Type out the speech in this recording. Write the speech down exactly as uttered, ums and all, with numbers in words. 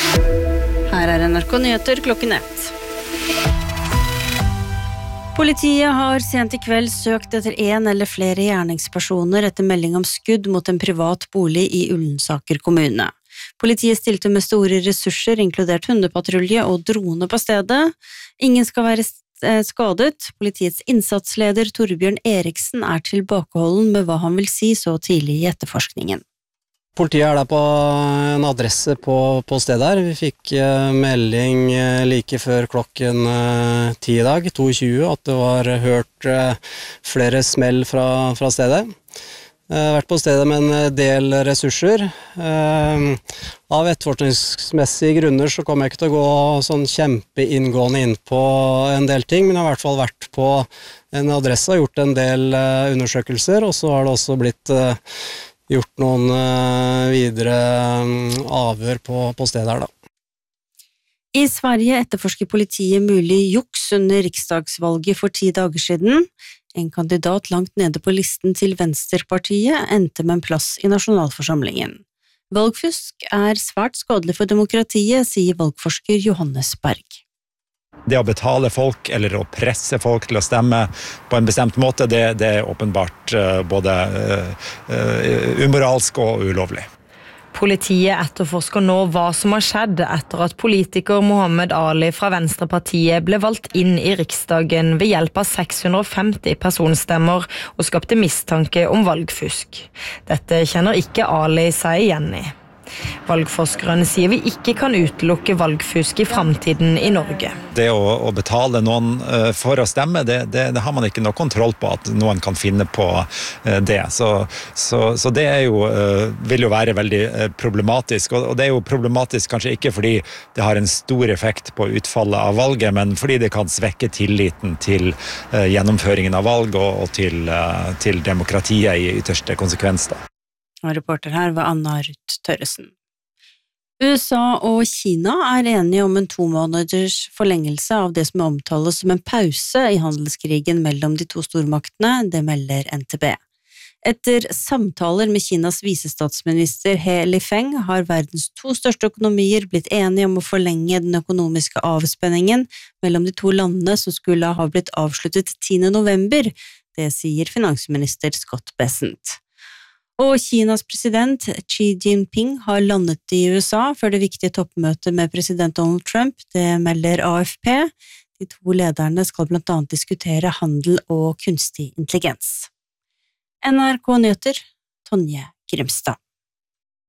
Her er N R K Nyheter klokken ett. Politiet har sent i kveld søkt etter en eller flere gjerningspersoner etter melding om skudd mot en privat bolig i Ullensaker kommune. Politiet stilte med store ressurser, inkludert hundepatrulje og drone på stedet. Ingen skal være skadet. Politiets innsatsleder Torbjørn Eriksen er tilbakeholden med hva han vil si så tidlig i etterforskningen. Politiet er der på en adresse på, på stedet her. Vi fikk uh, melding uh, like før klokken uh, ti i dag, to tjue, at det var hørt uh, flere smell fra, fra stedet. Jeg uh, har vært på stedet med en del ressurser. Uh, av etterforskningsmessige grunner så kommer jeg ikke til å gå sånn kjempeinngående inn på en del ting, men jeg har i hvert fall vært på en adresse og gjort en del uh, undersøkelser, og så har det også blitt uh, gjort noen uh, videre um, avhør på, på stedet her da. I Sverige etterforsker politiet mulig juks under riksdagsvalget for ti dager siden. En kandidat langt nede på listen til Venstrepartiet endte med en plass i nasjonalforsamlingen. Valgfusk er svært skadelig for demokratiet, sier valgforsker Johannes Berg. Det å betale folk eller å presse folk til å stemme på en bestemt måte, det, det er åpenbart uh, både uh, umoralsk og ulovlig. Politiet etterforsker nå hva som har skjedd etter at politiker Mohammed Ali fra Venstrepartiet ble valgt inn i Riksdagen ved hjelp av seks hundre og femti personstemmer og skapte mistanke om valgfusk. Dette kjenner ikke Ali seg igjen i. Valgforskeren sier vi ikke kan utelukke valgfusk i fremtiden i Norge. Det å, å betale noen uh, for å stemme, det, det, det har man ikke noe kontroll på at noen kan finne på uh, det. Så, så, så det er jo, uh, vil jo være veldig uh, problematisk, og, og det er jo problematisk kanskje ikke fordi det har en stor effekt på utfallet av valget, men fordi det kan svekke tilliten til uh, gjennomføringen av valg og, og til, uh, til demokratiet i ytterste konsekvens da. Og reporter her var Anna Ruth Tørresen. U S A og Kina er enige om en to måneders forlengelse av det som omtales som en pause i handelskrigen mellom de to stormaktene, det melder N T B. Etter samtaler med Kinas visestatsminister He Lifeng har verdens to største økonomier blitt enige om å forlenge den økonomiske avspenningen mellom de to landene som skulle ha blitt avsluttet tiende november, det sier finansminister Scott Bessent. Og Kinas president Xi Jinping har landet i U S A før det viktige toppmøtet med president Donald Trump, det melder A F P. De to lederne skal blant annet diskutere handel og kunstig intelligens. N R K Nyheter, Tonje Grimstad.